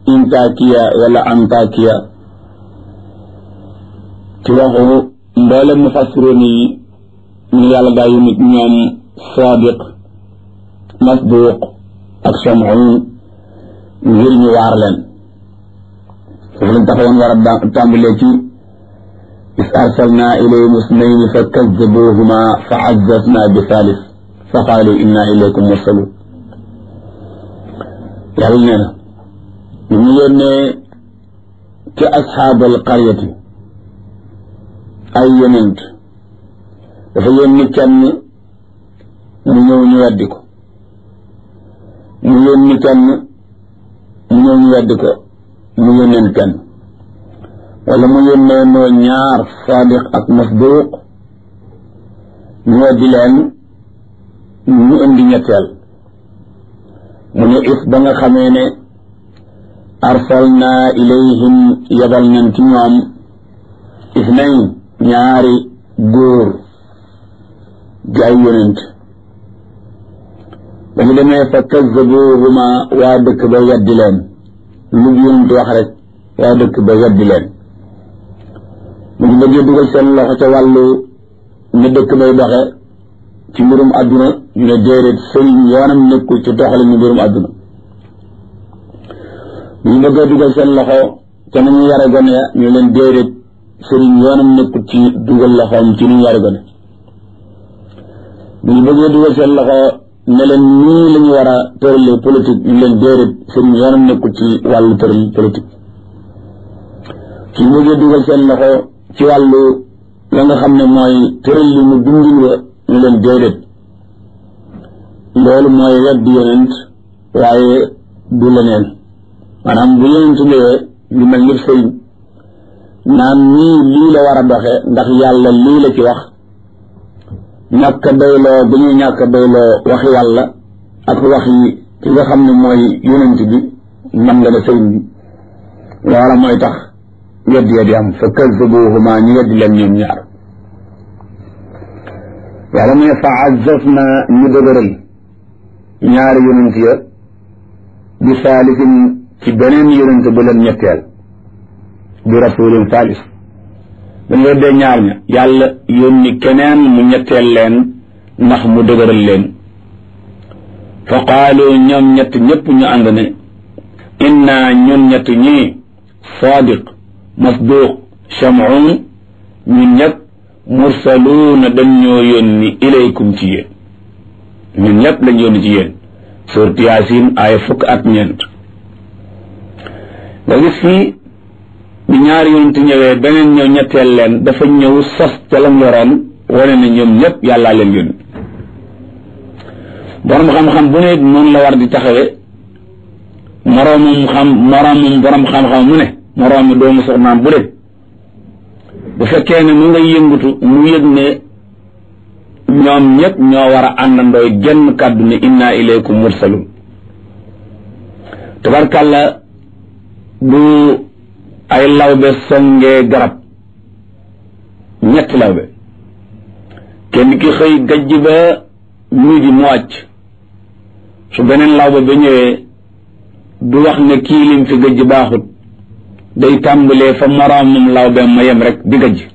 intakiya wala antakiya ci waxu mboolem mufassiroon yi ñu yàlla daa yu nit ñoom sadiq masduq ak sam'un ngir ñu waar leen foofu lañ taxawoon war a tàmbalee ci is arsalna ilayhim isnayni fa kazzabuhuma fa azzazna bi thalith fa qaalu inna ilaykum mursalun yàlla nee na ñu yónnee ci asxaabal qaryati ay yonent dafa yónni kenn mu ñëw ñu weddi ko mu yónni kenn mu ñëw ñu weddi ko mu yónneen kenn wala mu yónnee noo ñaar sadiq ak masduq ñu weddi leen ñu indi ñetteel mu ne is ba nga xamee ne arsalna ilayhim yabal nañ ci ñoom isnayn ñaari góor di ay yonent ba ñu demee fa kazzabuhuma waa dëkk ba weddi leen lu yonent wax rek waa dëkk ba weddi leen mu ngi bëggee dugal seen loxo ca wàllu ne dëkk bay doxe ci mbirum àdduna ñu ne déedéet sëriñ yoonam nekkul ci doxale ñu mbirum àdduna ñu bëggee dugal seen loxo ca nañu yare gone ya ñu leen déedéet sëriñ yoonam nekkul ci dugal loxoom ci ñu yare gone ñu bëggee dugal seen loxo ne leen nii la ñu war a tëralee politique ñu leen déedéet sëriñ yoonam nekkul ci wàllu tëral politique suñu bëggee dugal seen loxo ci wàllu la nga xam ne mooy tëral li mu dundin wa ñu leen déedéet loolu mooy weddi yonent waaye du leneen maanaam bu yonent ñëwee lu mel ni sëriñ naan nii lii la war a doxe ndax yàlla lii la ci wax ñàkk a doyloo bu ñuy ñàkk a doyloo waxi yàlla ak waxi ki nga xam ne mooy yonent bi man nga ne sëriñ bi loola mooy tax weddi ya di am fa kazzabuhuma ñu weddi leen ñoom ñaar yàlla mu ne fa azzazna ñu dëgëral ñaari yonent ya bi saalisin ci beneen yonent bu leen ñetteel bi rasulin saalis dañ weddee ñaar ña yàlla yónni keneen mu ñetteel leen ndax mu dëgëral leen fa qaalu ñoom ñett ñëpp ñu ànd ne inna ñun ñett ñii sadiq masduq shamun ñun ñëpp mursaluuna dañ ñoo yónni ilaykum ci yéen ñun ñëpp lañ yónni ci yéen suurat Yaasin aaya 19 nga gis fii bi ñaari yonent ñëwee beneen ñëw ñetteel leen dafa ñëw sos ca lam yoroon wane ne ñoom ñëpp yàllaa leen yónni borom xam-xam bu ne noonu la war di taxawee moroomum borom xam-xam mu ne moroomi doomu soxnaam bu de bu fekkee ne mu nga yëngutu mu yëg ne ñoom ñëpp ñoo war a àndandooy genn kàddu ne inna ilaykum mursalun tabarkàlla bu ay lawbe songee garab ñetti lawbe kenn ki xëy gajj ba midi mu wàcc su beneen lawbe ba ñëwee du wax ne kii lim fi gajj baaxut day tàmbalee fa moroomam lawbeem ma yem rek di gajj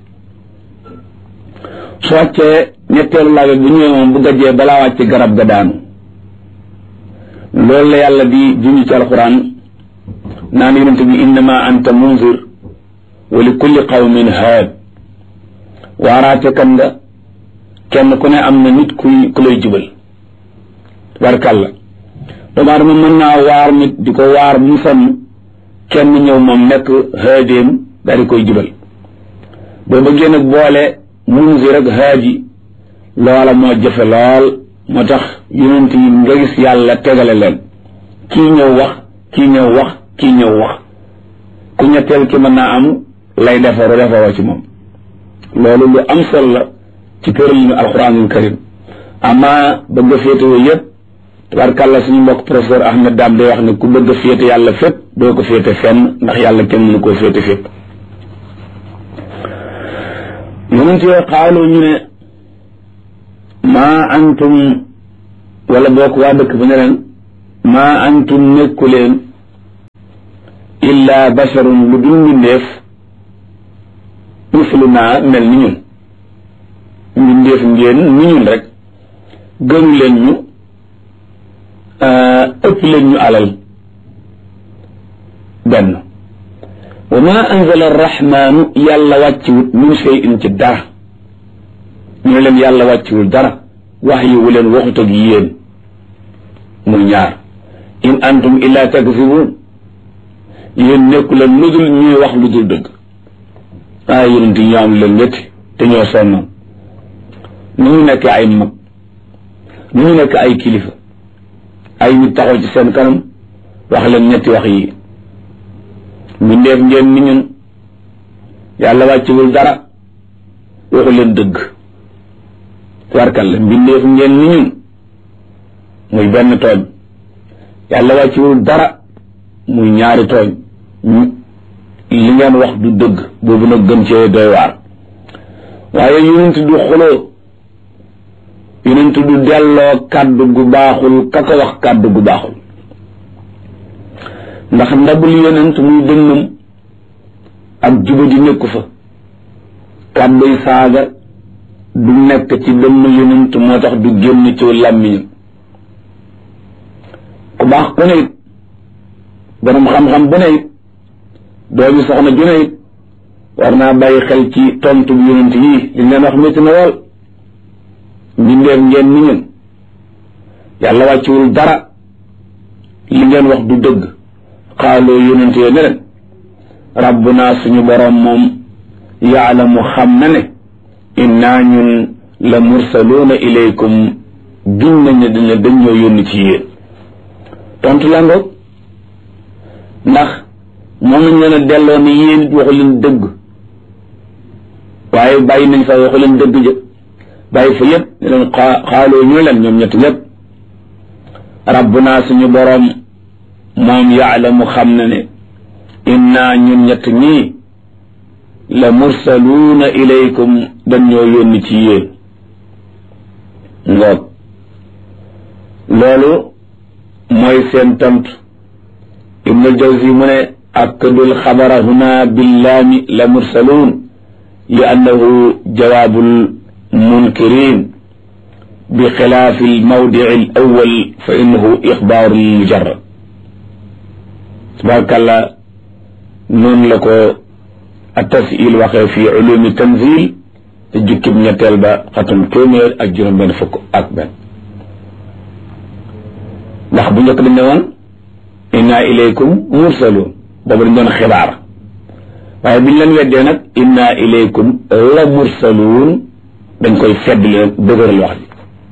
su wàccee ñetteelu lawbe bu ñëwee moom bu gajjee balaa wàcc garab ga daanu loolu la yàlla di junj ci alquran naan yonente bi innama anta munzir wa li kulli qawmin haad waaraate kan nga kenn ku ne am na nit ku lay jubal barkalla doomu aadama mën naa waar nit di ko waar mu sonn kenn ñëw moom nekk haadéem daal di koy jubal boo bëggee nag boole munzir ak haadi loola moo jëfe lool moo tax yonent yi nga gis yàlla tegale leen kii ñëw wax kii ñëw wax kii ñëw wax ku ñetteel ki mën naa am lay defaroo ci moom loolu lu am solo la ci tëralinu alquranul karim ama bëgg a féetewoo yëpp tabarkàlla suñu mbokk professeur Ahmed Dame day wax ne ku bëgg a féete yàlla fépp doo ko féete fenn ndax yàlla kenn mënu koo féete fépp yonent yooyu xaalu ñu ne maa antum wala bokk waa dëkk ba ne leen maa antum nekku leen illa basharun lu dul mbindeef misluna mel ni ñun mbindeef ngeen ni ñun rek gënu leen ñu ëpp leen ñu alal benn wa ma anzala arrahmanu yàlla wàcciwut min shay'in ci dara ñu ne leen yàlla wàcciwul dara wax yi wu leen waxut ak yéen muy ñaar in antum illa takzibun yéen nekku leen lu dul ñuy wax lu dul dëgg yonent yi ñoo am leen métti te ñoo sonnoon nu ñu nekk ay mag nu ñu nekk ay kilifa ay nit taxaw ci seen kanam wax leen ñetti wax yi mbindeef ngeen ni ñun yàlla wàcciwul dara waxu leen dëgg warkal la mbindeef ngeen ni ñun muy benn tooñ yàlla wàcciwul dara muy ñaari tooñ li ngeen wax du dëgg boobu nag gën cee doy waar waaye yonent du xuloo yonent du delloo kàddu gu baaxul ka ko wax kàddu gu baaxul ndax ndabul yonent muy dënnam ak juba di nekku fa kàdduy saaga du nekk ci dënn yonent moo tax du génn ci làmmiñam ku baax ku ne it borom xam-xam bu ne it doomi soxna ju ne it war naa bàyyi xel ci tontu bi yonent yii li leen wax métti na lool mbindeef ngeen ni ñun yàlla wàcciwul dara li ngeen wax du dëgg xaaloo yonent yee ne leen rabbuna suñu borom moom yaalamu xam na ne inna ñun la mursaluuna ilaykum giñ nañ ne dañ ñoo yónni ci yéen tontu la ngoog ndax moom lañ leen a delloo ni yéen it waxu leen dëgg waaye bàyyi nañ fa waxu leen dëgg jë bàyyi fa yëpp ne leen xaaloo ñu leen ñoom ñett ñëpp rabbuna suñu boroom moom yaalamu xam na ne inna ñun ñett ñii la mursaluuna ilaykum dañ ñoo yónni ci yéen ngoog loolu mooy seen tontu ibn al-Jawzi mu ne akkadul xabara huna billaami la mursaluun li annahu jawaabul munkirin bi xilaafi al-mawdici al-awwal fa innahu ixbaaru mujarrad tabaarakallah noonu la ko at-tas'il waxee fi ulumi tanzil te jukkib ñetteel ba xatum téeméer ak juróom benn fukk ak benn ndax bu njëkk dañ ne woon inna ilaykum mursaluun boobu dañ doon xibaar waaye biñ leen weddee nag inna ilaykum la mursaluun dañ koy fedd leen dëgëral wax bi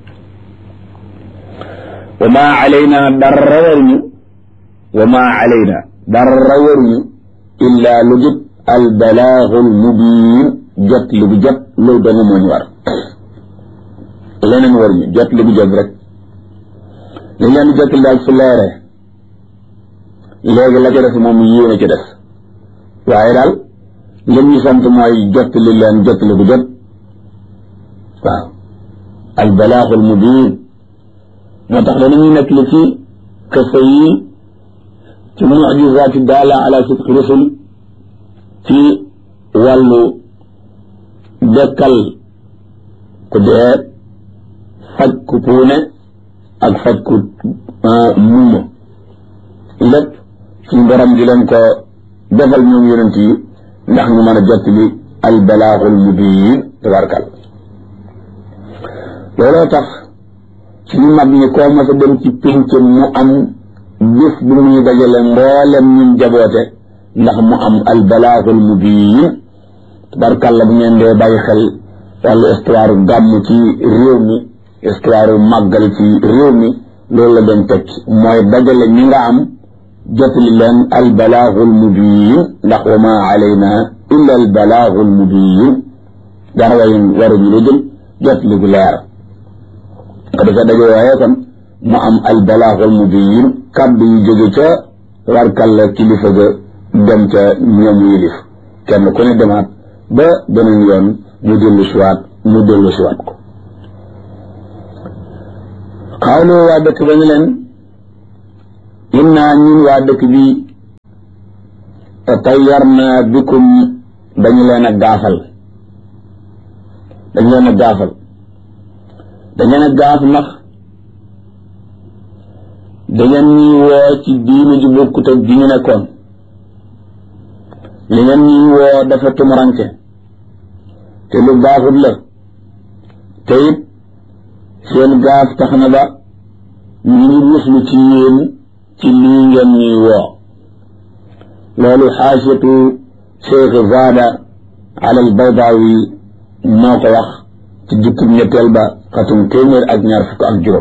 wa ma alayna dara waruñu wa ma alayna dara waruñu illa lu jub al balaagul mubiin jot li bu jot loolu dong moo ñu war leneen waruñu jot li bu jot rek li leen jotul daal su leeree léegi la ca des moom yéen a ca des waaye daal ngeen ñu sant mooy jot li leen jot li bu jot waaw al balaagul mubiin moo tax danañuy nekk li ci kese yi ci mujizaati daala ala sidqi rusul ci wàllu dekkal ku dee faj ku puune ak faj ku muuma lépp suñu borom di leen ko defal ñoom yonent yi ndax ñu mën a jot li al balaagul mubiin tabarakal looloo tax suñu mag ñi koo mos a dem ci pénc mu am bés bu muy dajale mboolem ñun jaboote ndax mu am al balaagul mubiin tabarakalla bu ngeen dee bàyyi xel wàllu histoire gàmm ci réew mi histoire màggal ci réew mi loolu la doon teg mooy dajale ñi nga am jotali leen al balaagul mubiin ndax wa ma alayna illa al balaagul mubiin dara waruñu lu dul jotali gu leer ko dafa daje waaye kon mu am al balaagul mubiin kàddu yu jóge ca tabarakalla kilifa ga dem ca ñoom yilif kenn ku ne demaat ba beneen yoon mu dellu siwaat ko xawlu waa dëkk ba ñu leen innaa ñun waa dëkk bi tatayyarna bikum dañu leen a gaafal dañu leen a gaafal dañu leen a gaaf ndax dangeen ñuy woo ci diine ju bokkut ak ji ñu nekkoon li ngeen ñuy woo dafa tumuranke te lu baaxut la te it seen gaaf tax na ba ñu ngi muslu ci yéen ci lii ngeen ñuy woo loolu xaasiyatu Cheikh Zaada ala al-Baydawi moo ko wax ci jukkib ñetteel ba xatum 225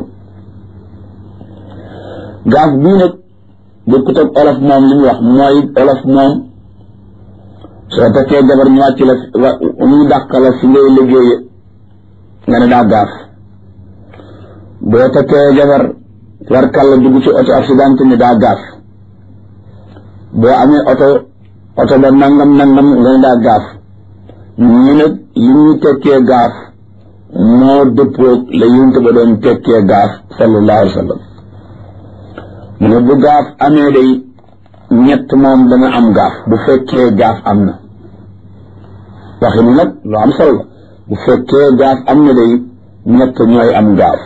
gaaf bii nag bokkut ak olof moom li ñu wax mooy olof moom soo takkee jabar ñu wàcc la ñu dàq la si ngay liggéeye nga ne daa gaaf boo takkee jabar warkal la dugg ci auto accident ni daa gaaf boo amee oto ba nangam nga ne daa gaaf ñu nag li ñuy tekkee gaaf moo dëppoog la yunt ba doon tekkee gaaf sallallahu alayhi wa sallam mu ne bu gaaf amee day ñett moom dana am gaaf bu fekkee gaaf am na waxi ni nag lu am solo la bu fekkee gaaf am na day ñett ñooy am gaaf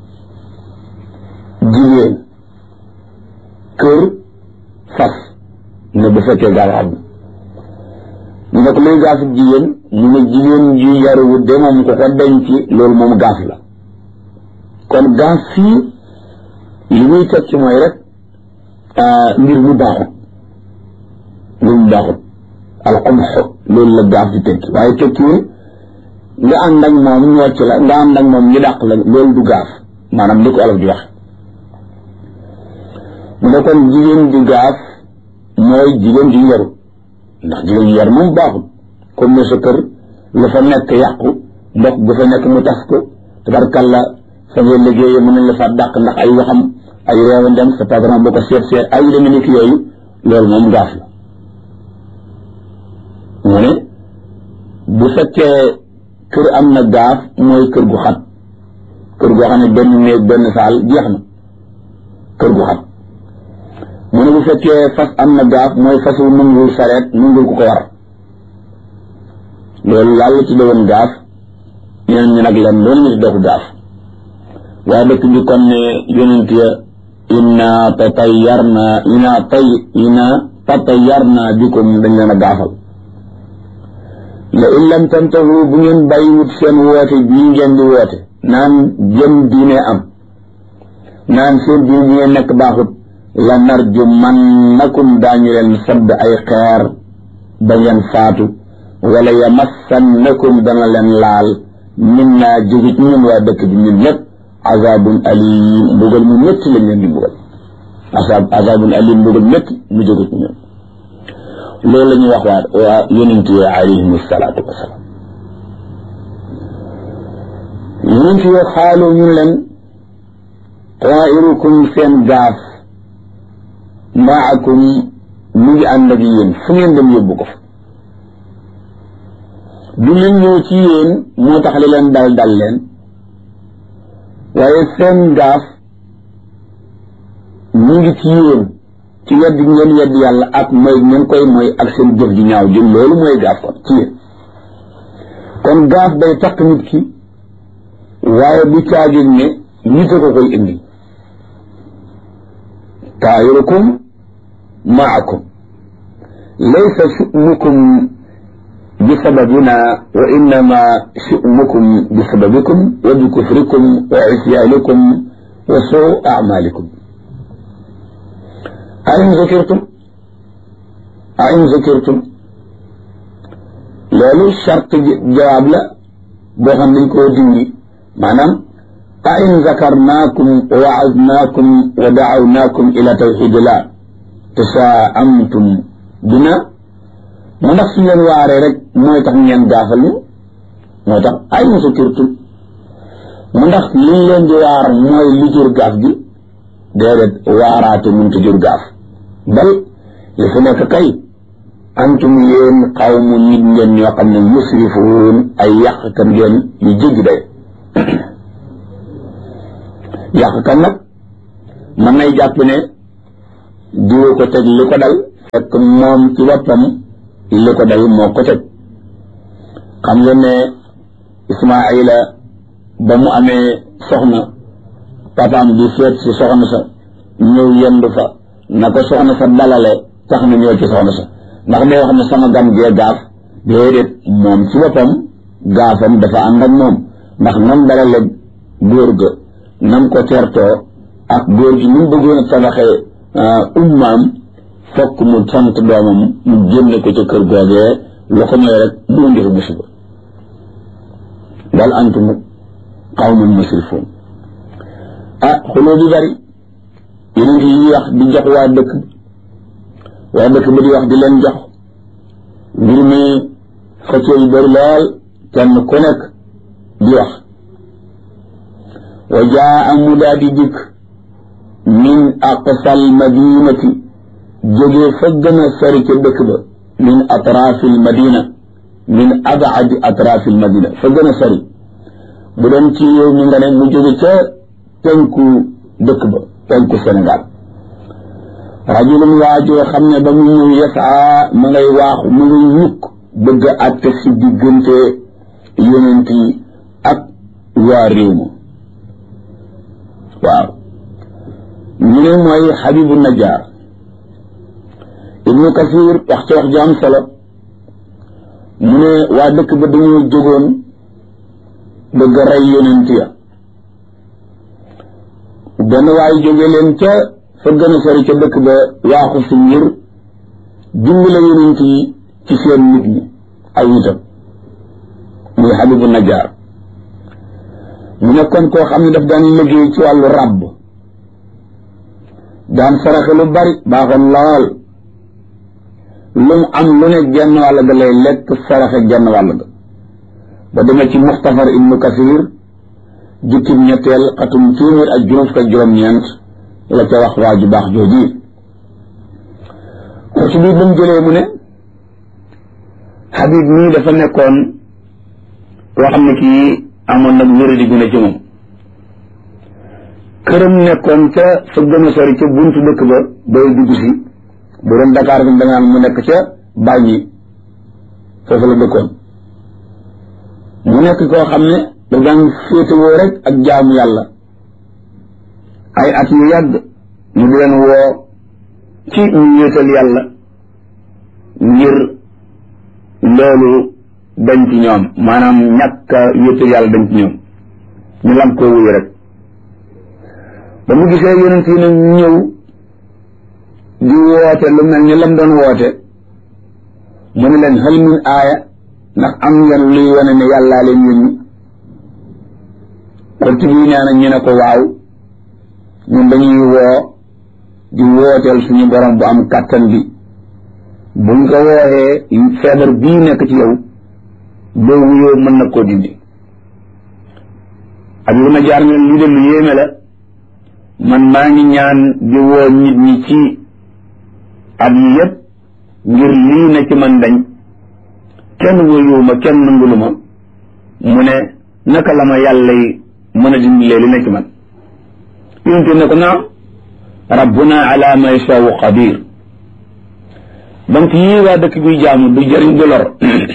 jigéen kër fas ne bu fekkee gaaf am na ñu ne ko luy gaaf jigéen mu ne jigéen ji yaruwut de moom ko denc loolu moom gaaf la kon gaaf fii li muy tekki mooy rek mbir mu baaxut alqumx loolu la gaaf di tekki waaye tekkiwul nga ànd ak moom ñocc la nga ànd ak moom ñu dàq la loolu du gaaf maanaam li ko olof di wax mu ne kon jigéen di gaaf mooy jigéen di yaru ndax jigéen di yaru moom baaxut comme ne sa kër lu fa nekk yàqu ndox bu fa nekk mu tas ko tabarkalla fa ngay liggéeyee mën nañ la fa dàq ndax ay waxam ay réew ndem sa patron boo ko seet ay deme ni ki yooyu loolu moom gaaf la mu ne bu fekkee kër am na gaaf mooy kër gu xat kër goo xam ne benn néeg benn saal jeex na kër gu xat mu ne bu fekkee fas am na gaaf mooy fasu nungul sareet nungul ku ko war loolu yàlla ci doon gaaf ñeneen ñi nag leen loolu ñu ci doku gaaf waa dëkk bi kon ne yonent ya inna tatayyarna bikum dañ leen a gaafal la in lam tantahu bu ngeen bàyyiwut seen woote bii ngeen di woote naan jëm diine am naan seen diine bi ngeen nekk baaxut la narjumannakum daañu leen sadd ay xeer ba ngeen faatu wala yamassannakum dana leen laal min naa jóge ci ñun waa dëkk bi ñun ñëpp azabun alim mbugal mu métti lañ leen di mbugal azabun alim mbugal métti mu jóge ci ñun loolu la ñuy wax waa yonent yi alayhim salaatu wasalaam yonent yi xaalu ñu leen tairukum seen gaaf maakum mu ngi ànd ak yéen fu ngeen dem yóbbu ko fa du leen ñëw ci yéen moo tax li leen dal leen waaye seen gaaf mu ngi ci yéen ci wedd ngeen wedd yàlla ak mooy ngeen koy mooy ak seen jëf ji ñaaw jëm loolu mooy gaaf kon ci yéen kon gaaf day takk nit ki waaye bu caagin ne nit a ko koy indi taayirukum maakum laysa shu'mukum bi sababina wa innama shu'mukum bi sababikum wa bi kufrikum wa isyaanikum wa suu a'maalikum أئن ذكرتم loolu charte jawaab la boo xam nañ koo dindi maanaam أئن ذكرناكم ووعظناكم ودعوناكم إلى توحيد الله تشاءمتم بنا mu ndax su ngeen waaree rek mooy tax ngeen gaafal ñu moo tax أئن ذكرتم mu ndax liñ leen di waar mooy li jur gaaf gi déedéet waaraate mënut a jur gaaf bal li fi nekk kay antum yéen xawmu nit ngeen ñoo xam ne musrifuun ay yàqkat ngeen yu jéggi day yàqkat nag mën nay jàpp ne diwa ko teg li ko dal fekk moom ci boppam li ko dal moo ko teg xam ngeen ne Ismaayila ba mu amee soxna papaam bi seet si soxna sa ñëw yendu fa na ko soxna sa dalale tax na ñëw ci soxna sa ndax day wax ne sama gan gee gaaf déedéet moom ci boppam gaafam dafa ànd ak moom ndax nam dalale góor ga nam ko teertoo ak góor gi ñu bëggoon a tabaxee ummaam fokk mu sant doomam mu génne ko ca kër googee lu ko mooy rek mu indi fa musiba bal antum qawmun musrifuun xuloo bi bari yeneen yi wax di jox waa dëkk ba di wax di leen jox mbir mi xëccoo yu bari lool kenn ku nekk di wax wa jaa mu daa di dikk min aqsal madinati jógee fa gën a sori ca dëkk ba min atraafil madina min abaadi atraafil madina fa gën a sori bu doon ci yow mi nga ne mu jóge ca penku dëkk ba penku Sénégal rajulun waajoo xam ne ba mu ñëw yasaa ma ngay waaxu mu ngay ñukk bëgg a àtte si diggante yonent yi ak waa réew ma waaw ñu ne mooy Habibu Najjar Ibnu Kasir wax ci wax ju am solo mu ne waa dëkk ba dañoo jógoon bëgg a rey yonent ya benn waay jóge leen ca fa gën a sori ca dëkk ba waaxu si ngir dimbale yonent yi ci seen nit ñi ay nitam muy Habibu Najjar mu nekkoon koo xam ne daf daan liggéey ci wàllu ràbb daan saraxe lu bari baaxoon lool lu mu am lu ne genn wàll ga lay lekk saraxe genn wàll ga ba demee ci Muxtasar Ibnu Kasir jukkib ñetteel xatum téeméer ak juróom fukk ak juróom-ñeent la ca wax waa ju baax jooji xurtu bi ba mu jëlee mu ne Habib mii dafa nekkoon koo xam ne kii amoon nag wéradi gu ne ci moom këram nekkoon ca fa gën a sori ca buntu dëkk ba bay dugg si bu doon Dakar bi da ngaan mu nekk ca Bàññi foofu la dëkkoon mu nekk koo xam ne da daan féetewoo rek ak jaamu yàlla ay at yu yàgg mu di leen woo ci ñu wéetal yàlla ngir loolu dañ ci ñoom maanaam ñàkk a wéetal yàlla dañ ci ñoom ñu lam koo wuyu rek ba mu gisee yonent yi nag ñëw di woote lu mel ni lam doon woote mu ne leen hal min aaya ndax am ngeen luy wane ne yàllaa leen yónni xurti bi nee na ñu ne ko waaw ñun dañuy woo di wooteel suñu borom bu am kàttan bi buñ ko wooxee feebar bii nekk ci yow boo wuyoo mën na koo dindi ak lu ma jaar ne lii de lu yéeme la man maa ngi ñaan di woo nit ñi ci at yi yépp ngir lii na ci man dañ kenn wuyuwuma kenn nanguluma mu ne naka la ma yàlla yi mën a dindilee li na ci man yonente ne ko naam rabbuna ala ma yashaa'u qadir bant yii waa dëkk bi jaamu du jëriñ du lor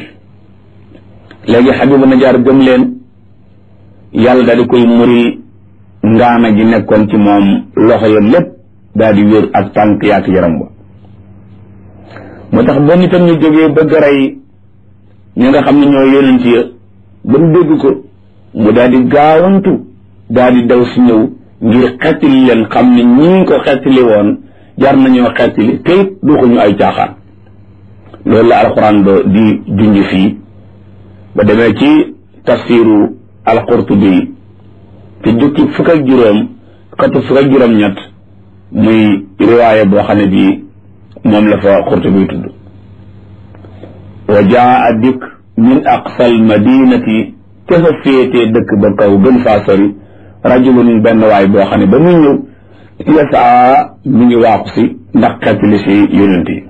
léegi Habibu Najjar gëm leen yàlla daal di koy muril ngaana gi nekkoon ci moom loxo ya lépp daal di wér ak tànk yaak yaram ba moo tax ba nitam ñu jógee bëgg a rey ñi nga xam ne ñoo yonent ya ba mu dégg ko mu daal di gaawantu daal di daw si ñëw ngir xettili leen xam ne ñi ko xettili woon jar nañoo xettili te it duxuñu ay caaxaan loolu la alxuraan ba di junj fii ba demee ci tafsiru al-Qurtubi ci jukki fukk ak juróom xatu fukk ak juróom ñett muy riwaaya boo xam ne bii moom la fa Qurtubi tudd wa jaa dik min aqsal madinati te fa féetee dëkk ba kaw gën faa sori rajulun benn waay boo xam ne ba muy ñëw yasaa mi ngi waaxu si ndax xettali si yonent yi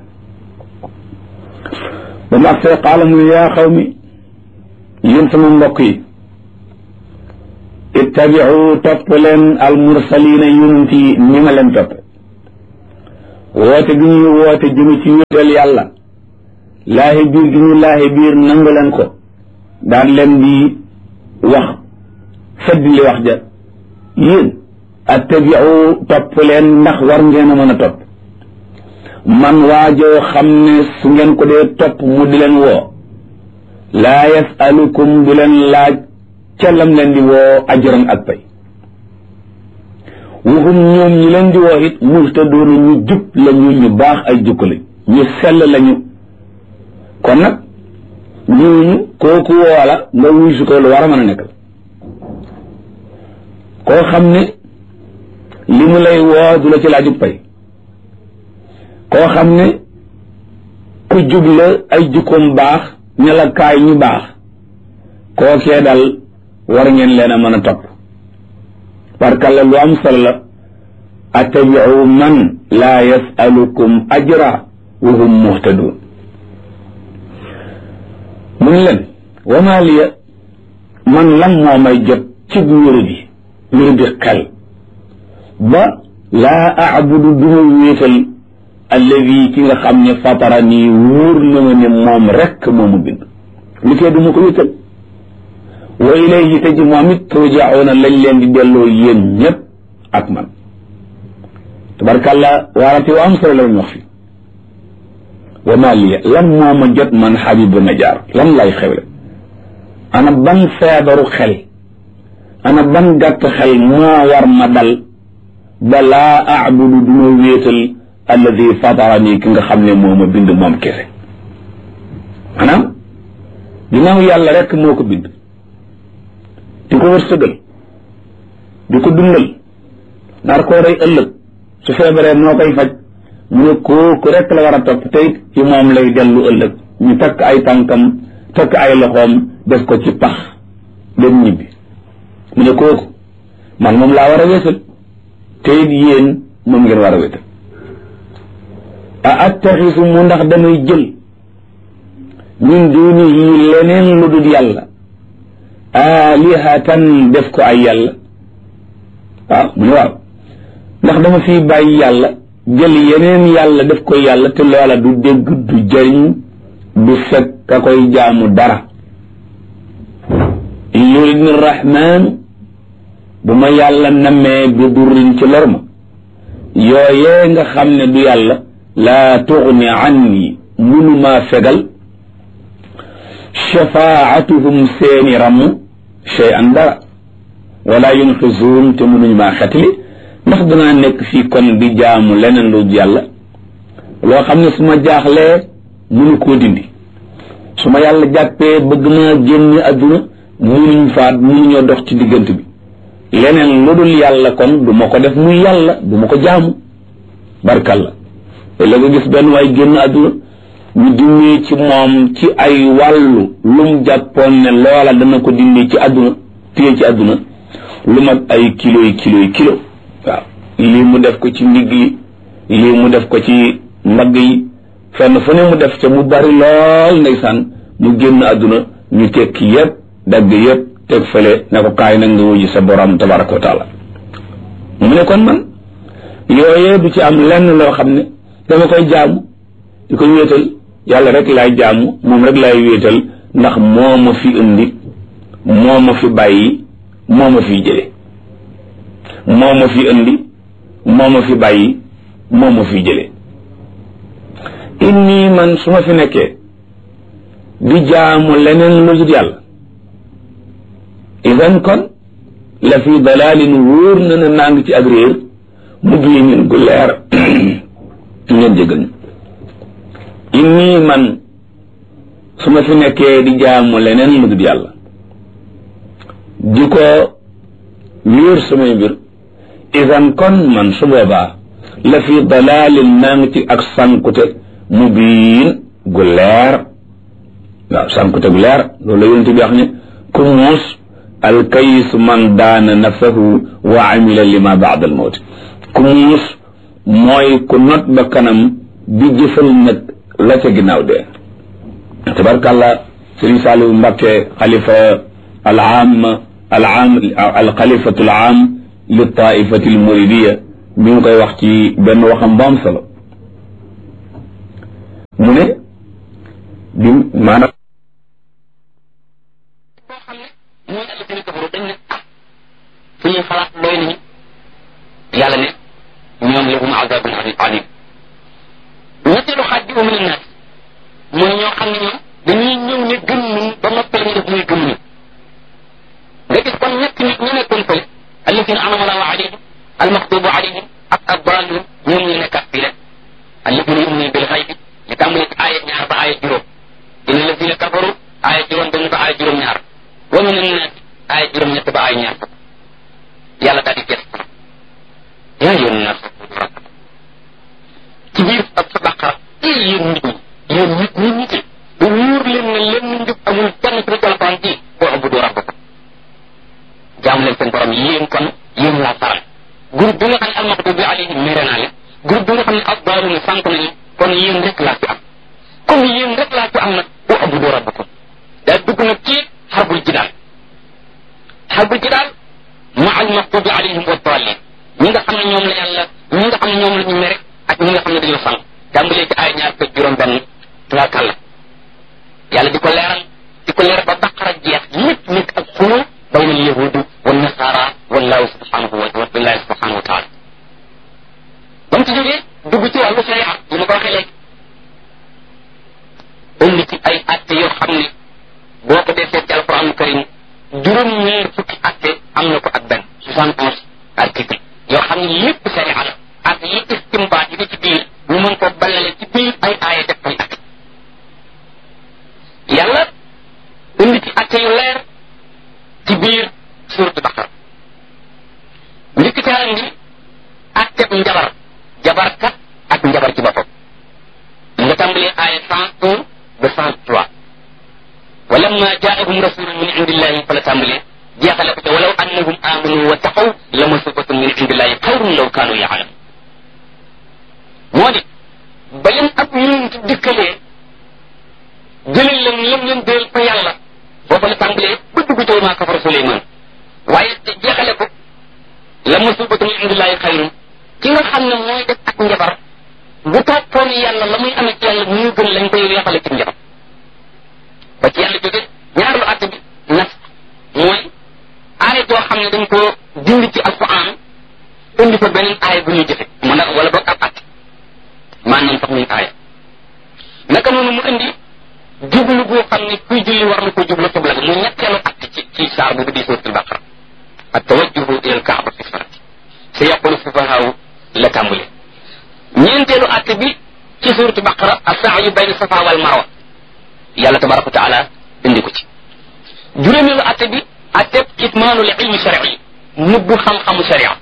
ba mu agsee qaala mu ne yaa xaw mi yéen sama mbokk yi ittabiu topp leen al mursalina yonent yi ni ma leen topp woote gi ñuy woote jëme ci wéetal yàlla laahi biir gi ñu laahi biir nangu leen ko daan leen di wax fedd li wax ja yéen attabi'u topp leen ndax war ngeen a mën a topp man waajoo xam ne su ngeen ko dee topp mu di leen woo laa yasalukum du leen laaj ca lam leen di woo ajran ak pay waxum ñoom ñi leen di woo it muhtadoona ñu jub lañu ñu baax ay jukko lañ ñu sell lañu kon nag ñooñu kooku woola nga wuy su ko lu war a mën a nekk koo xam ne li mu lay woo du la ci laajub pay koo xam ne ku jub la ay jukkoom baax ña la kaay ñu baax kookee dal war ngeen leen a mën a topp barkalla lu am solo la attabi'u man laa yasalukum ajra wa hum muhtadun mu ngi leen wa maa liya man lan moo may jot ci wéru di xel ba laa a'budu duma wéetal alladi ki nga xam ne fatara nii wóor na ma ne moom rekk moomu bind lu tee du ma ko wéetal wa ilayhi te ji moom it turja'una lañ leen di delloo yéen ñëpp ak man tabarkàlla waarate wa am solo la ñu wax fi wa maa liya lan moo ma jot man Habibu Najjar lan lay xewle ana ban feebaru xel ana ban gàtt xel moo war ma dal ba laa a'budu du ma wéetal alladi fatarani ki nga xam ne moo ma bind moom kese maanaam ginnaaw yàlla rek moo ko bind di ko wërsëgal di ko dundal nar koo rey ëllëg su feebaree noo koy faj mu ne kooku rek la war a topp tey ci moom lay dellu ëllëg ñu takk ay tànkam takk ay loxoom def ko ci pax dem ñibbi mu ne kooku man moom laa war a wéetal tey yéen moom ngeen war a wéetal a attaxisu mu ndax damay jël min dunihi leneen lu dul yàlla alihatan def ko ay yàlla waaw mu ne waaw ndax dama fii bàyyi yàlla jël yeneen yàlla def ko yàlla te loola du dégg du jëriñ du fekk ka koy jaamu dara in yuridni rahman bu ma yàlla namee bi durrin ci lor ma yooyee nga xam ne du yàlla laa tugni anni munumaa fegal shafaatuhum seeni ramm shay'an dara wala yunqisuun te munuñu maa xetli ndax danaa nekk fii kon di jaamu leneen lu yàlla loo xam ne su ma jaaxlee munu koo dindi su ma yàlla jàppee bëgg naa génn adduna munuñoo dox ci diggante bi leneen lu dul yàlla kon du ma ko def muy yàlla du ma ko jaamu barkalla te la nga gis benn waay génn adduna ñu dindi ci moom ci ay wàllu lum jàppoon ne loola dana ko dindi ci adduna téye ci adduna lu mat ay kilo waaw lii mu def ko ci ndigg yi lii mu def ko ci mbagg yi fenn fu ne mu def ca mu bari lool ndeysaan mu génn adduna ñu tekki yépp dagg yépp teg fële ne ko kaay nag nga wuyu sa borom tabaraka wa taala mu ne kon man yooyee du ci am lenn loo xam ne dama koy jaamu di ko wéetal yàlla rek laay jaamu moom rek laay wéetal ndax moo ma fi indi moo ma fi bàyyi moo ma fi jële moo ma fi indi moo ma fi bàyyi moo ma fi jële inni man su ma fi nekkee di jaamu leneen lu dul yàlla idan kon la fi dalalin wóor na ne naa ngi ci ak réer mubiinin gu leer ngeen jëgal ñu inni man su ma fi nekkee di jaamu leneen lu dul yàlla di ko wéer samay mbir idan kon man su boobaa la fi dalalin naa ngi ci ak sankute mubiin gu leer waaw sankute gu leer loolu la yonent bi wax ne ku muus alkayis man daana nafsahu wa amila lima baad al mawt ku muus mooy ku not ba kanam di jëfal nag la ca ginnaaw dee tabarkàllah Sëriñ Saaliw Mbàkke xalifa alxalifatu al aam li taifati al muridiya mi ngi koy wax ci benn waxam bu am solo mu ne bi maanaam boo xam ne mooy alladina kafaru dañ ne fu ñuy xalaat doy nañu yàlla ne ñoom lahum azabun alim ñetteelu xaaj bi min annaas mooy ñoo xam ne ñoom dañuy ñëw ne gëm nañ ba noppal ñu def muy gëm nañ nga gis kon ñett nit ñu nekkoon fële alladina anama allahu alayhim almaxdubu alayhim ak addaalun ñoom ñu nekkat fii rek alladina yuminuna bil xaybi ñu tàmbali ci aaya ñaar ba aaya juróom dina alladina kafaru aaya juróom benn ba aaya juróom ñaar wa min annaas aaya juróom ñett ba aaya ñaar fukk yàlla daal di ges yaa yoon naas ci biir ab sa baqara yéen nit ñi yéen nit ñi nit bu wóor leen ne leen njub amul kenn ci alquran ji boo ubudu rabbakum jaam leen seen borom yéen kon yéen laa faral groupe bi nga xam ne almaxdubi alayhim mere naa leen groupe bi nga xam ne addaaluna sànq nañu kon yéen rek laa ci am comme yéen rek laa ci am nag boo ubudu rabbakum daa dugg nag ci xarbul jidaal ma almaxdubi alayhim wa daalin ñi nga xam ne ñoom la yàlla ñi nga xam ne ñoom la ñu mere ak ñi nga xam ne dañoo sànq tàmbalee ci ay ñaar fekk juróom benn tubaarkàlla yàlla di ko leeral ba baqara jeex lépp nekk ak xuloo bayna al yahudu wa nasara wallahu subhanahu wa taala ba mu ci jógee dugg ci wàllu sharia yi ma ko waxee léegi indi ci ay atte yoo xam ne boo ko dee seet ci alquran karim juróom-ñeent fukki atte am na ko ak benn 71 article yoo xam ne lépp sharia la ak yi istimbaat yi ci biir ñu mën ko ballale ci biir ay aaya def koy atte yàlla indi ci atte yu leer ci biir suuratu Baqara njëkk caa indi atteb njabar jabarkat ak njabar ci boppam nga tàmbalee aaya 101 ba 103 walamma jaahum rasulun min indillahi fa la tàmbalee jeexale ko te walaw annahum amanu wa taqaw la masubatun min indillahi xayrun law kaanu yaalamun moo di ba leen ab yonent dikkalee jëlal leen lam leen déel fa yàlla foofu la tàmbalee ba dugg ci maa kafara Suleymaan waaye jeexale ko la masubatu min indillahi xayrun ki nga xam ne mooy def ak njabar bu toppoon yàlla la muy amee ci yàlla ñu gën lañ koy weexale ci njabar ba ci yàlla jóge ñaar lu àtte bi nas mooy aaya joo xam ne dañ ko dindi ci alquran indi fa beneen aaya bu ñuy jëfe mën a wala boog ab àtte maanaam sax muy aaya naka noonu mu indi jublu boo xam ne kuy julli war na ko jublu xibla bi mu ñetteelu àtte ci saar bu di suuratul baqara at tawajjuhu ila al kaaba fi salati sa yaqulu sufahaaw la tàmbule ñeenteelu àtte bi ci suuratul baqara as-sa'yu bayna safa wal marwa yàlla tabaraka wa taala indi ko ci juróomeelu àtte bi àtte kitmaanul ilmi shar'i nëbbu xam-xamu sharia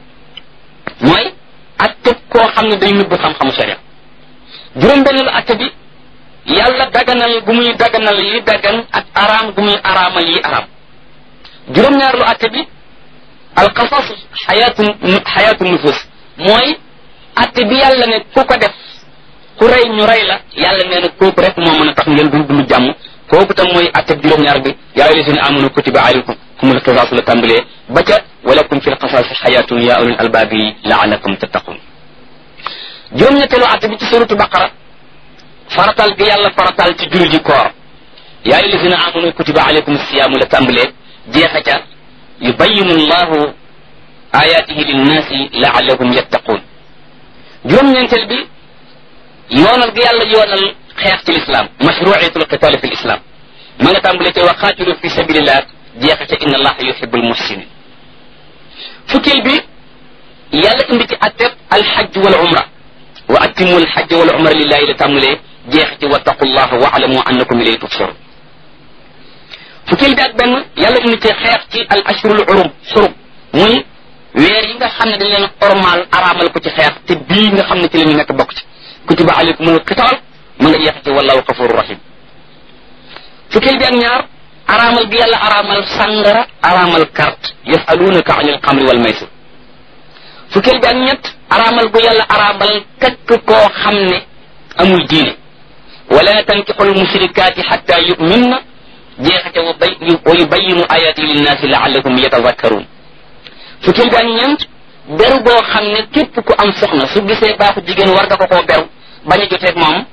mooy àtte koo xam ne day nëbbu xam-xamu sharia juróom-benneelu àtte bi yàlla daganal gu muy daganal yi dagan ak araam gu muy araamal yi araam juróom-ñaarlu àtte bi alqasas xayaatu nufus mooy àtte bi yàlla ne ku ko def ku rey ñu rey la yàlla nee na kooku rek moo mën a tax ngeen dund jàmm kooku tam mooy àtte juróom-ñaar bi yaa ayyuhal lazina amanu kutiba alaykumul qisaasu la tàmbalee ba ca walakum fil qisaasi xayaatun yaa ulil albaabi la'allakum tattaqun juróom-ñetteelu àtte bi ci suratu baqara faratal gi yàlla faratal ci julli ji koor yaa ayyuhal lazina amanu kutiba alaykum siyaamu la tàmbalee jeexa ca yubayyinu llahu ayaatihi linnaasi la'allahum yattaqun juróom-ñeenteel bi yoonal gi yàlla yoonal xeex ci lislaam mashru'iyatul qitaal fi lislaam ma nga tàmbalee ca wa qaatilu fi sabilillah jeexa ca inna allaha yuhibbul muhsinin fukkeel bi yàlla indi ci atteb alxajj wal umra wa atimmu alxajj wal umra lillahi la tàmbalee jeexa ci wattaqullaha wa'lamu annakum ilayhi tuhsharun fukkeel bi ak benn yàlla indi ci xeex ci al ashhurul xurum muy weer yi nga xam ne dañ leen ormal araamal ko ci xeex te bii nga xam ne ci la ñu nekk bokk ci kutiba alaykumul qitaal ma nga jeex ci wallahu ghafurur rahim fukkeel bi ak ñaar araamal gi yàlla araamal sàngara araamal carte yasalunaka anil xamri wal maysir fukkeel bi ak ñett araamal gu yàlla araamal takk koo xam ne amul diine wala tankixul mushrikaati xatta yuminna jeexate wa yubayinu ayati linnaasi laallakum yatadakkaruun fukkeel bi ak ñeent beru boo xam ne képp ku am soxna su gisee baaxu jigéen war nga ko koo beru bañ a joteeg moom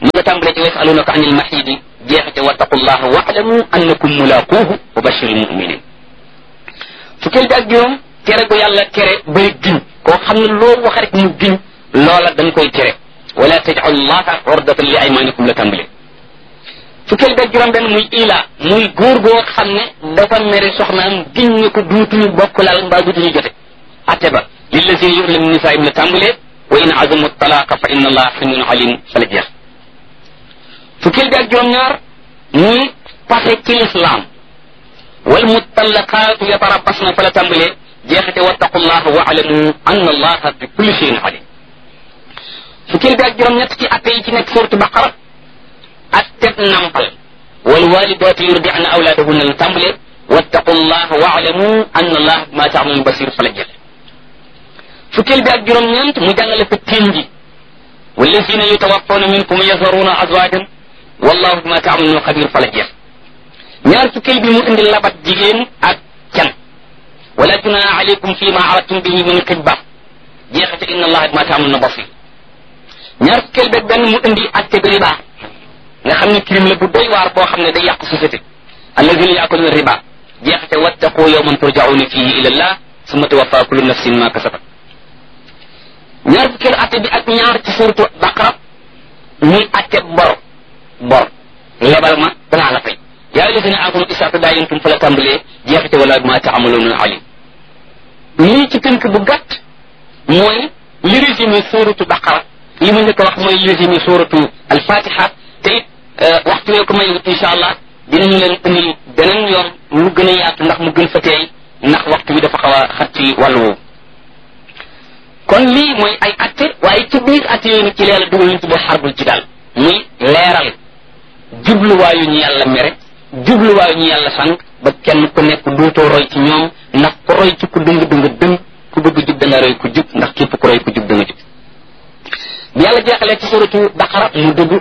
mu nga tàmbalee ci yasalunaka anil mahidi jeexate wattaqullaha wa'lamu annakum mulaquuhu wa bashiril mu'minin fukkeel bi ak juróom tere gu yàlla tere bay giñ koo xam ne loolu wax rek mu giñ loola dañ koy tere wala taj'alu llaha urdatan li aymanikum la tàmbalee fukkeel bi ak juróom benn muy ila muy góor goo xam ne dafa mere soxnaam giñ ne ko duutuñu bokk lal mbaa duutuñu jote atte ba lillazina yu'linu nisaa'im la tàmbalee wa in azamu talaqa fa inna allaha samiun alim fa la jeex fukkeel bi ak juróom ñaar muy passé ci l'islam wal mutallaqaatu yatarabbasna fa la tàmbalee jeexate wattaqullaha wa alamu anna allaha bi kulli shay'in alim fukkeel bi ak juróom ñett ci atte yi ci nekk suuratu baqara atteb nampal wal walidaatu yurdi'na awlaadahunna la tàmbalee wattaqullaha wa alamu anna allaha bima ta'malun basir fa la jeex fukkeel bi ak juróom ñeent mu jàngale fa teen ji wallazina yutawaffawna minkum yazaruna azwajan wallahu bima ta'maluna xabir fa la jeex ñaar fukkeel bi mu indi labat jigéen ak can wala junaha alaykum fi ma aradtum bihi min xibba jeexate inna allaha bima ta'maluna basir ñaar fukkeel bi benn mu indi atte bi riba nga xam ne crime la bu doy waar boo xam ne day yàq société alladina yaakuluna riba jeexate wattaqu yawman turja'una fihi ila allah summa tuwaffa kullu nafsin ma kasabat ñaar fukkeel atte bi ak ñaar ci suuratu baqara muy atte bor lebal ma danaa la fay yaa ayyuhallazina aamanu izaa tadaayantum fa la tàmbalee jeexite wala ma ta'maluuna alim lii ci tënk bu gàtt mooy li résumé suuratu baqara li ma njëkk a wax mooy li résumé suuratu al-fatiha te it waxtu yoo ko may insha allah dinañu leen indil beneen yoon lu gën a yaatu ndax mu gën fa teey ndax waxtu bi dafa xaw a xat ci wàllu woowu kon lii mooy ay atte waaye ci biir atte yooyu nag ci leela dugal ñu tuddee xarbul ci daal muy leeral jubluwaayu ñu yàlla mere jubluwaayu ñu yàlla sànq ba kenn ku nekk duutoo roy ci ñoom ndax ku roy ci ku dëng dëng ku bëgg jub da nga roy ku jub ndax képp ku roy ku jub da nga jub bi yàlla jeexalee ci suratu baqara mu dugg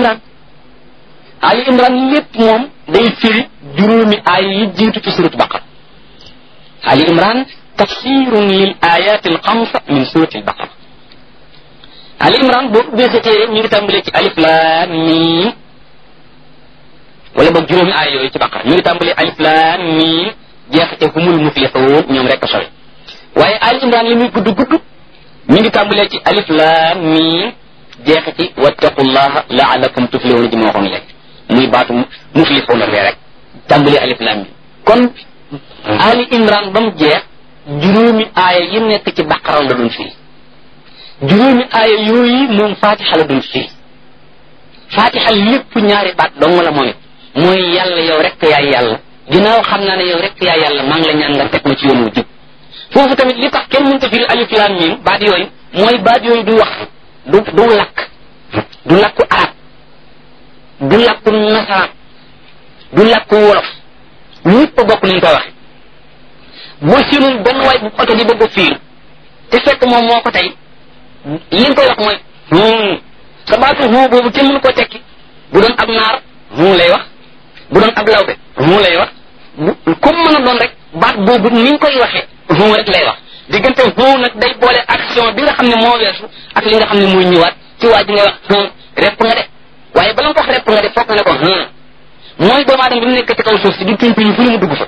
ali imran lépp moom day firi juróomi aay yi jiitu ci suratu baqara ali imran tafsirun lil ayat al xamsa min surati al baqara ali imran boo ubbee sa téere ñu ngi tàmbalee ci alif lam mim wala boog juróomi aay yooyu ci baqara ñu ngi tàmbalee alif lam mim jeexate humul muflihun ñoom rek a sori waaye ali imran li muy gudd mi ngi tàmbalee ci alif lam mim jeexati wattaqullaha la'allakum tuflihun ji ma waxoon léegi muy baatu muflihun rek tàmbalee alif lam mim kon ali imran ba mu jeex juróomi aaya yi nekk ci baqara la doon firi juróomi aaya yooyu moom fatiha la doon firi fatiha lépp ñaari baat dong la moom it mooy yàlla yow rek yaay yàlla ginnaaw xam naa ne yow rek yaay yàlla maa ngi la ñaan nga teg ma ci yoon wu jub foofu tamit li tax kenn mënta firi alif lam mim baat yooyu mooy baat yooyu du wax du lakku arab du lakku nasaraan du lakku wolof ñëpp bokk nañ koy waxe boo séenoon benn waay bu oto di bëgg a fiir te fekk moom moo ko tey li nga koy wax mooy sa baatu boobu kenn mënu koo tekki bu doon ab naar lay wax bu doon ab lawbe lay wax comme mën a doon rek baat boobu ni nga koy waxee rek lay wax diggante nag day boole action bi nga xam ne moo weesu ak li nga xam ne mooy ñëwaat ci waa ji ngay wax repp nga de waaye bala nga ko wax repp nga de foog nga ne ko mooy doomu aadama bi mu nekk ci kaw suuf si di tuñ tuñ fu ne mu dugg fa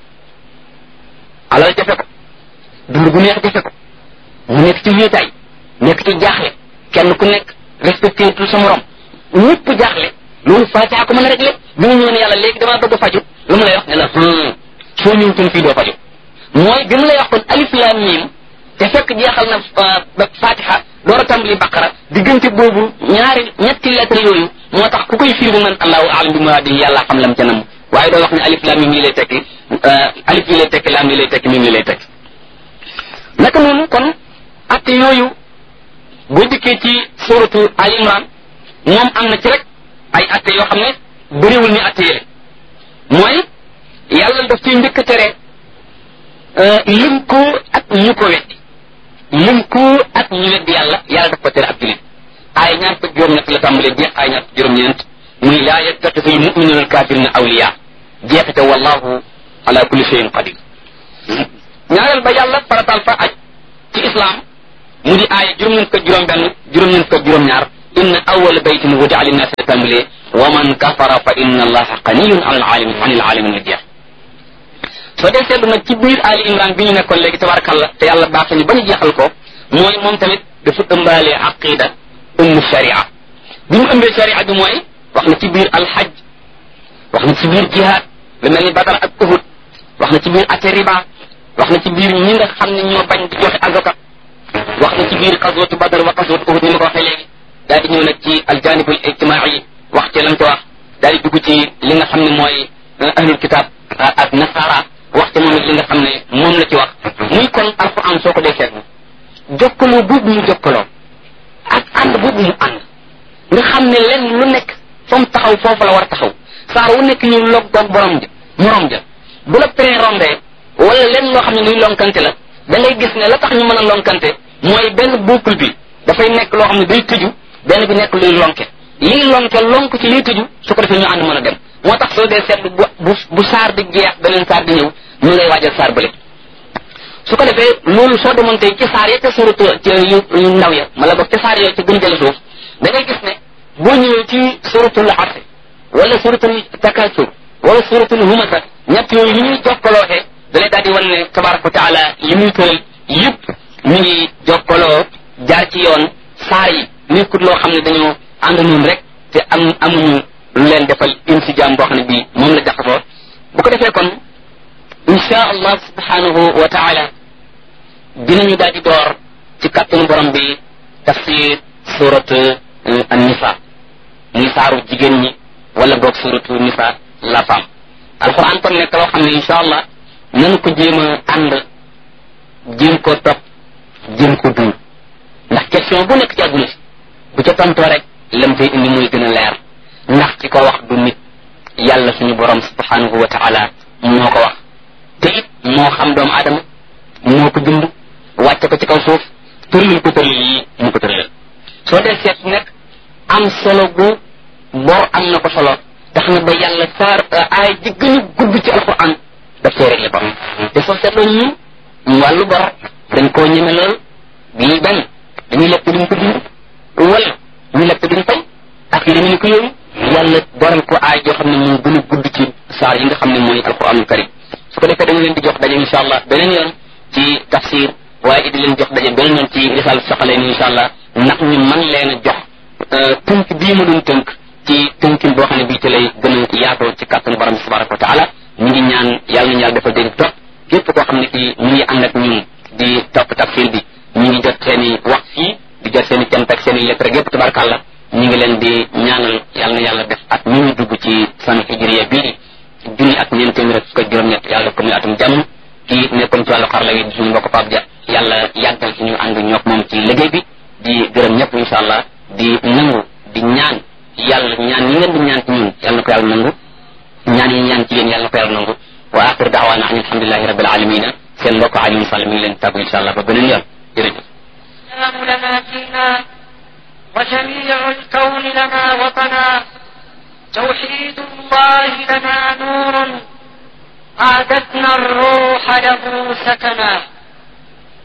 alal jafe ko dund gu neex jafe ko mu nekk ci wéetaay nekk ci jaaxle kenn ku nekk respecté tout sa morom ñëpp jaaxle loolu fatiha ko mën a réglé bi nga ñëw ne yàlla léegi damaa bëgg a faju lu mu lay wax ne la soo ñëwutoon fii doo faju mooy bi mu lay wax kon alif lam mim te fekk jeexal na fatiha door a tàmbali baqara diggante boobu ñetti lettre yooyu moo tax ku koy firi bu man allahu aalam bi muraadi yàlla xam lam ca nam waaye doo wax ne alif lam mim yi lay tekki alif yi lay tekki lam yi lay tekki mim yi lay tekki naka noonu kon atte yooyu boo dikkee ci suratu al imran moom am na ci rek ay atte yoo xam ne bëriwul ni atte yële mooy yàlla daf ciy njëkk a tere lim ko ak ñu ko weddi lim ko ak ñu weddi yàlla daf ko tere ab julit ay ñaar fukk juróom-ñett la tàmbalee jeex ay ñaar fukk juróom-ñeent muy laa yattaxidu al mu'minuuna al kaafiriina awliyaa jeexite wallahu ala kulli shay'in qadir ñaareel ba yàlla faratal fa aj ci islam mu di aaya juróom-ñeent fukk juróom-benn juróom-ñeent fukk juróom-ñaar inna awwala baytin wudi'a linnaasi la tàmbalee wa man kafara fa inna allaha ganiyun anil alamin la jeex. soo dee seetlu nag ci biir Ali Imran bi ñu nekkoon léegi tabarakallah te yàlla baax ñu ba ñu jeexal ko mooy moom tamit dafa ëmbaale aqida sharia bi mu ëmbee sharia bi mooy wax na ci biir alhajj wax na ci biir jihad lu mel ni Badar ak Uhud wax na ci biir ate riba wax na ci biir ñi nga xam ne ñoo bañ di joxe azaka wax na ci biir xaswatu Badar wa xaswatu Uhud ni ma ko waxee léegi daal di ñëw nag ci aljanibul ijtimaai wax ci lam ci wax daal di dugg ci li nga xam ne mooy ahlul kitab ak nasara wax ci moom it li nga xam ne moom la ci wax muy kon alquran soo ko dee seetlu jokkaloo boobu mu jokkaloo ak ànd boobu mu ànd nga xam ne lenn lu nekk fa mu taxaw foofu la war a taxaw saar wu nekk ñu log doon borom ja morom ja bu la train rombee wala lenn loo xam ne luy lonkante la da ngay gis ne la tax ñu mën a lonkante mooy benn boucle bi dafay nekk loo xam ne day tëju benn bi nekk luy lonke liy lonke lonk ci liy tëju su ko defee ñu ànd mën a dem moo tax soo dee seetlu bu saar di jeex beneen saar di ñëw ñu ngay waajal saar bële su ko defee loolu soo demoon tey ci saar ya ca suratu yu ndaw ya mala boog ca saar yooyu ca gën jële suuf da ngay gis ne boo ñëwee ci suratul asr wala suratul takasur wala suratul humasa ñett yooyu li ñuy jokkalooxee da lay daal di wan ne tabaraka wa taala li muy tëral yëpp ñu ngi jokkaloo jaar ci yoon saar yi nekkut loo xam ne dañoo ànd noonu rek te amuñu lu leen defal insijaam boo xam ne bii moom la jaxasoo bu ko defee kon insha allah subhanahu wa taala dinañu daal di door ci kàttanu borom bi tafsir surat an-nisa muy saaru jigéen ñi wala boog suratu nisa la femme alquran kon nekk loo xam ne insha allah nanu ko jéem a ànd jéem koo topp jéem ko dund ndax question bu nekk ci àdduna si bu ca tontoo rek lam fay indi muy gën a leer ndax ci ko wax du nit yàlla suñu borom subhanahu wa taala moo ko wax te it moo xam doomu aadama moo ko dund wàcce ko ci kaw suuf tërlil ko tërlil yi mu ko tërlil soo dee seet nekk am solo gu bor am na ko solo tax na ba yàlla saar aay ji gën a gudd ci alquran daf see réglé bor te soo seetloo ñu wàllu bor dañ koo ñeme lool bii benn dañuy lekk duñ ko dund wala ñu lekk duñ fay ak li ñu ko yooyu yàlla boral ko aay joo xam ne moo gën a gudd ci saar yi nga xam ne mooy alquranul karim su ko defee dañu leen di jox daje insha allah beneen yoon ci tafsir waaye di leen jox daje beneen yoon ci risal soxalee ni insha allah ndax ñu mën leen a jox tënk bii ma doon tënk ci tënkin boo xam ne bii ci lay gën a yaatoo ci kàttanu borom bi tabaraka wa taala ñu ngi ñaan yàlla nañu yàlla defal dégg topp képp koo xam ne kii ñu ngi ànd ak ñun di topp tafsir bi ñu ngi jot seen i wax fii di jot seen i cant ak seen i lettre yépp tabarakàllah ñu ngi leen di ñaanal yàlla na yàlla def at ñu dugg ci sanu hijriya bii junni ak ñeent téeméer fukk ak juróom-ñett yàlla def ko muy atum jàmm kii nekkoon ci wàllu xarala yi di suñu mbokk Pape Dia yàlla yàggal suñu ànd ñook moom ci liggéey bi di gërëm ñëpp insha allah di nangu di ñaan yàlla ñaan yi ngeen di ñaan ci ñun yàlla na ko yàlla nangu ñaan yi ñaan ci yéen yàlla na ko yàlla nangu wa axir daawaana an alhamdulillahi rabbil alamina seen mbokk Alioune Sall mi ngi leen tàggu insha allah ba beneen yoon jërëjëf لنا فينا وجميع الكون لنا وطنا توحيد الله لنا نور أعددنا الروح له سكنا